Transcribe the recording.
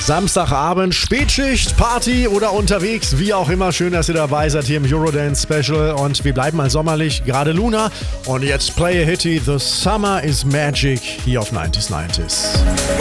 Samstagabend, Spätschicht, Party oder unterwegs, wie auch immer. Schön, dass ihr dabei seid hier im Eurodance Special und wir bleiben mal sommerlich, gerade Luna. Und jetzt Play a Hitty, The Summer is Magic hier auf 90s.